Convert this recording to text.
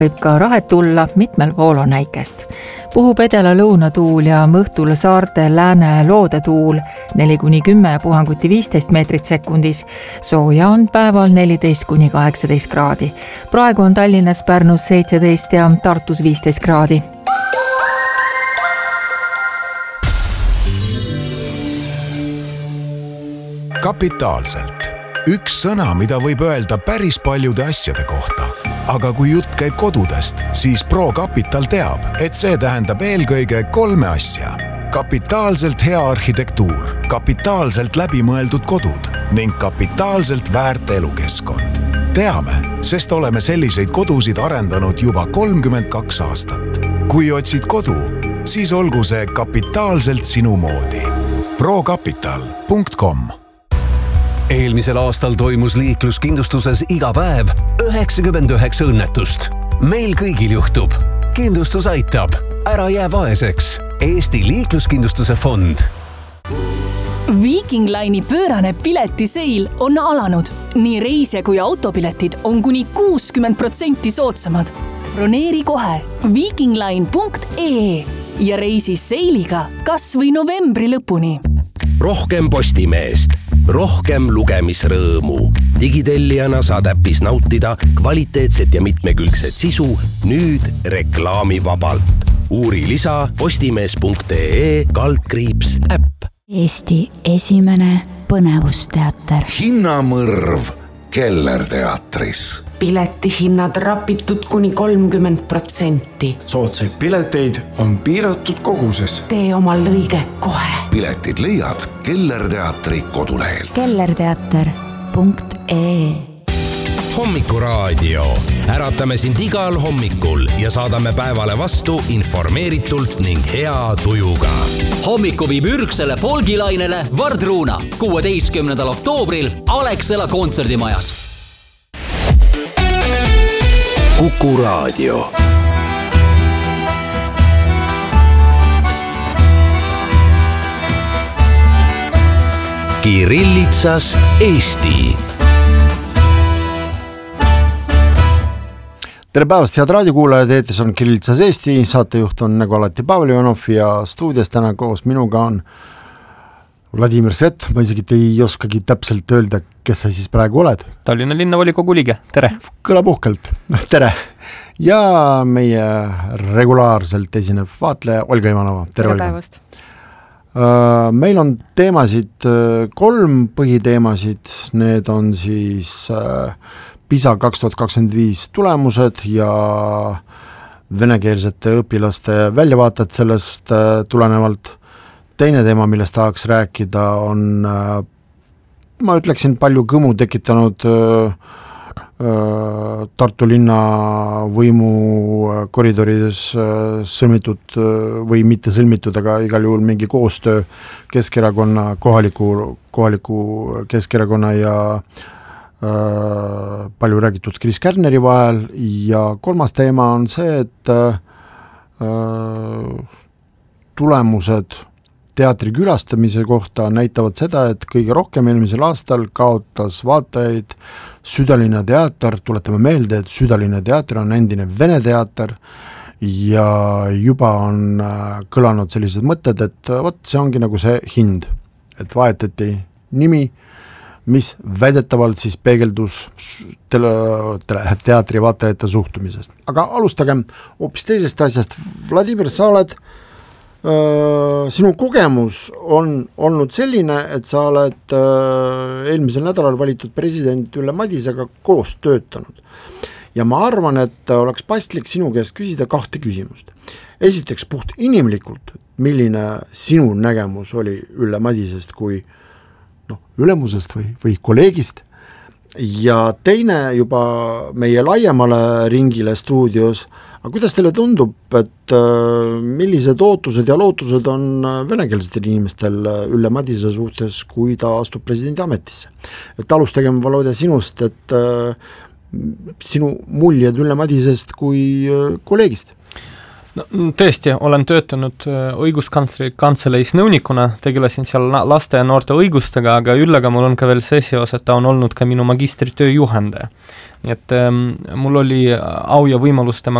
võib ka rahet tulla, mitmel pool on näikest. Puhub edela lõunatuul ja õhtul saarte lääne loodetuul 4-10 puhanguti 15 meetrit sekundis. Sooja on päeval 14-18 kraadi. Praegu on Tallinnas, Pärnus 17 ja Tartus 15 kraadi. Kapitaalselt. Üks sõna, mida võib öelda päris paljude asjade kohta. Aga kui jutt käib kodudest, siis ProCapital teab, et see tähendab eelkõige 3 asja. Kapitaalselt hea arhitektuur, kapitaalselt läbimõeldud kodud ning kapitaalselt väärt elukeskkond. Teame, sest oleme selliseid kodusid arendanud juba 32 aastat. Kui otsid kodu, siis olgu see kapitaalselt sinu moodi. ProCapital.com. Eelmisel aastal toimus liikluskindlustuses iga päev 99 õnnetust. Meil kõigil juhtub. Kindlustus aitab. Ära jää vaeseks. Eesti liikluskindlustuse fond. Viking Line'i pöörane piletiseil on alanud. Nii reisija kui autopiletid on kuni 60% soodsamad. Broneeri kohe vikingline.ee ja reisi seiliga kas või novembri lõpuni. Rohkem Postimeest, rohkem lugemisrõõmu. Digitellijana saad äppis nautida kvaliteetset ja mitmekülgset sisu nüüd reklaamivabalt. Uuri lisa postimees.ee/äpp. Eesti esimene põnevusteater. Hinnamõrv Kellerteatris. Piletihinnad rapitud kuni 30%. Soodsaid pileteid on piiratud koguses. Tee oma lõige kohe. Piletid leiad Kellerteatri kodulehelt. kellerteater.ee. Hommikuraadio. Äratame sind igal hommikul ja saadame päevale vastu informeeritult ning hea tujuga. Hommiku viib ürgsele folgilainele Vardruuna 16. oktoobril Alexela kontserdimajas. Kuku Raadio. Kirillitsas Eesti. Tere päevast, head raadiokuulajad, eetris on Kirillitsas Eesti, saatejuht on nagu alati Pavel Ivanov ja stuudios täna koos minuga on Vladimir Svet, ma isegi ei oskagi täpselt öelda, kes sa siis praegu oled. Tallinna linnavolikogu liige, tere. Kõlab uhkelt, tere. Ja meie regulaarselt esinev vaatleja Olga Ivanova, tere Olga. Päevast. Meil on teemasid, 3 põhiteemasid, need on siis PISA 2025 tulemused ja venekeelsete õpilaste väljavaated sellest tulenevalt. Teine teema, millest tahaks rääkida, on, ma ütleksin, palju kõmu tekitanud Tartu linna võimu koridorides sõlmitud või mitte sõlmitud, aga igal juhul mingi koostöö Keskerakonna, kohaliku Keskerakonna ja palju räägitud Kris Kärneri vahel ja 3. teema on see, et tulemused teatri külastamise kohta näitavad seda, et kõige rohkem eelmisel aastal kaotas vaatajaid Südalinna teater, tuletame meelde, et Südalinna teater on endine Vene teater ja juba on kõlanud sellised mõtted, et võt, see ongi nagu see hind, et vahetati nimi, mis väidetavalt siis peegeldus teatri vaatajate suhtumisest. Aga alustagem hoopis teisest asjast. Vladimir, sa oled, sinu kogemus on olnud selline, et sa oled eelmisel nädalal valitud president Ülle Madisega koos töötanud. Ja ma arvan, et oleks paslik sinu käest küsida 2 küsimust. Esiteks puht inimlikult, milline sinu nägemus oli Ülle Madisest kui ülemusest või kolleegist ja teine juba meie laiemale ringile stuudios, aga kuidas teile tundub, et millised ootused ja lootused on venekeelsetel inimestel Ülle Madise suhtes, kui ta astub presidendi ametisse? Et alustagem, Valodja, sinust, et sinu muljed Ülle Madisest kui kolleegist? No, tõesti, olen töötanud õiguskantsleri kantseleis nõunikuna, tegelesin seal laste ja noorte õigustega, aga Üllega mul on ka veel see seos, et ta on olnud ka minu magistritöö juhendaja. Nii et mul oli au ja võimalus temaga